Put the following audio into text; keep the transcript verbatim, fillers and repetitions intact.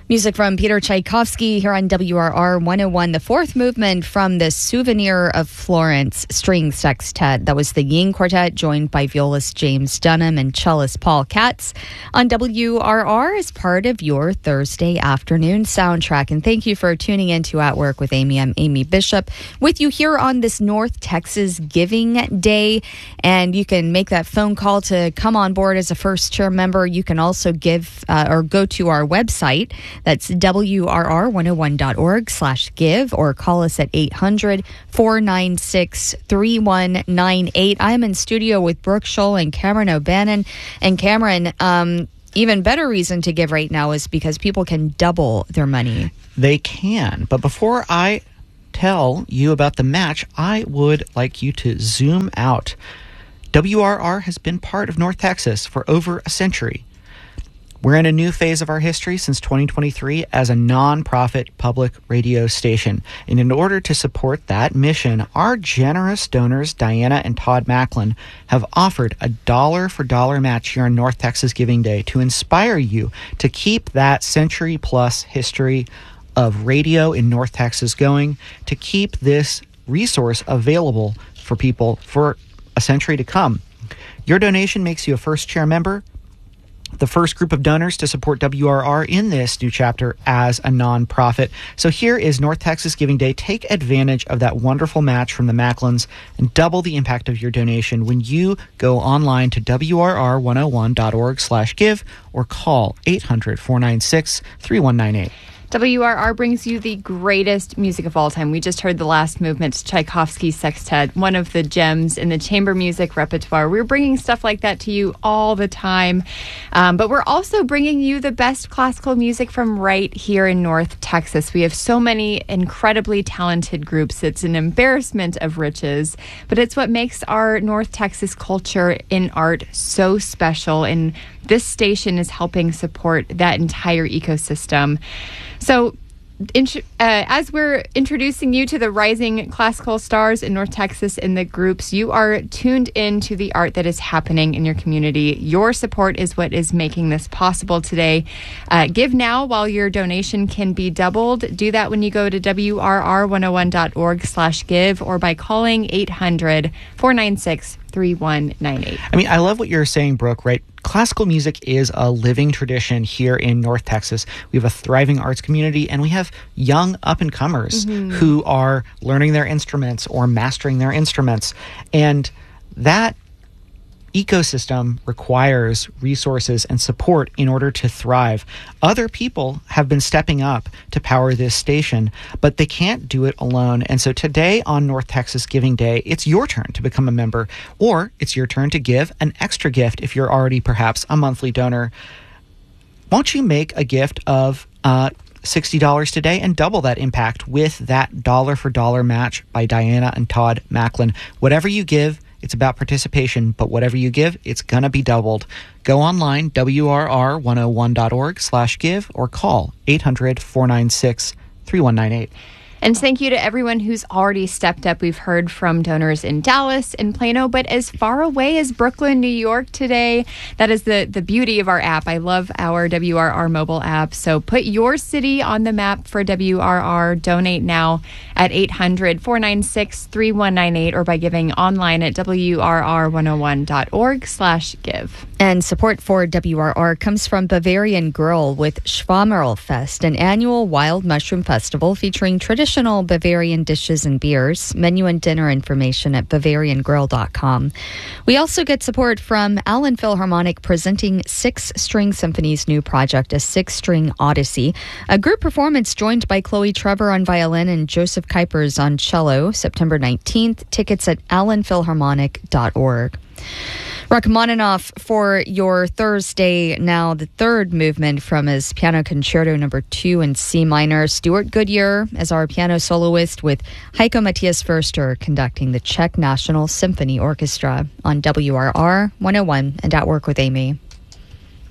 Music from Peter Tchaikovsky here on W R R one oh one. The fourth movement from the Souvenir of Florence string sextet. That was the Ying Quartet, joined by violist James Dunham and cellist Paul Katz on W R R as part of your Thursday afternoon soundtrack. And thank you for tuning in to At Work with Amy. I'm Amy Bishop with you here on this North Texas Giving Day. And you can make that phone call to come on board as a first chair member. You can also give uh, or go to our website. That's W R R one oh one dot org slash give, or call us at eight hundred, four nine six, three one nine eight. I'm in studio with Brooke Scholl and Cameron O'Bannon. And Cameron, um, even better reason to give right now is because people can double their money. They can. But before I tell you about the match, I would like you to zoom out. W R R has been part of North Texas for over a century. We're in a new phase of our history since twenty twenty-three as a nonprofit public radio station. And in order to support that mission, our generous donors, Diana and Todd Macklin, have offered a dollar-for-dollar match here on North Texas Giving Day to inspire you to keep that century-plus history of radio in North Texas going, to keep this resource available for people for a century to come. Your donation makes you a first-chair member, the first group of donors to support W R R in this new chapter as a nonprofit. So here is North Texas Giving Day. Take advantage of that wonderful match from the Macklins and double the impact of your donation when you go online to W R R one oh one dot org slash give or call eight hundred, four nine six, three one nine eight. W R R brings you the greatest music of all time. We just heard the last movement, Tchaikovsky Sextet, one of the gems in the chamber music repertoire. We're bringing stuff like that to you all the time. Um, but we're also bringing you the best classical music from right here in North Texas. We have so many incredibly talented groups. It's an embarrassment of riches, but it's what makes our North Texas culture in art so special. And this station is helping support that entire ecosystem. So, int- uh, as we're introducing you to the rising classical stars in North Texas in the groups, you are tuned in to the art that is happening in your community. Your support is what is making this possible today. Uh, give now while your donation can be doubled. Do that when you go to W R R one oh one dot org slash give or by calling eight hundred, four nine six, three one nine eight. I mean, I love what you're saying, Brooke, right? Classical music is a living tradition here in North Texas. We have a thriving arts community, and we have young up-and-comers mm-hmm. who are learning their instruments or mastering their instruments. And that ecosystem requires resources and support in order to thrive. Other people have been stepping up to power this station, but they can't do it alone. And so today on North Texas Giving Day, it's your turn to become a member, or it's your turn to give an extra gift if you're already perhaps a monthly donor. Won't you make a gift of uh, sixty dollars today and double that impact with that dollar-for-dollar match by Diana and Todd Macklin? Whatever you give, it's about participation, but whatever you give, it's going to be doubled. Go online, W R R one oh one dot org slash give, or call eight hundred, four nine six, three one nine eight. And thank you to everyone who's already stepped up. We've heard from donors in Dallas and Plano, but as far away as Brooklyn, New York today. That is the, the beauty of our app. I love our W R R mobile app. So put your city on the map for W R R. Donate now at eight hundred, four nine six, three one nine eight or by giving online at W R R one oh one dot org slash give. And support for W R R comes from Bavarian Grill with Schwammerlfest, an annual wild mushroom festival featuring traditional Bavarian dishes and beers. Menu and dinner information at bavarian grill dot com. We also get support from Allen Philharmonic presenting Six String Symphony's new project, A Six-String Odyssey. A group performance joined by Chloe Trevor on violin and Joseph Kuipers on cello, September nineteenth. Tickets at allen philharmonic dot org. Rachmaninoff for your Thursday now, the third movement from his Piano Concerto number two in C minor. Stuart Goodyear as our piano soloist with Heiko Matthias Förster conducting the Czech National Symphony Orchestra on W R R one oh one and At Work with Amy.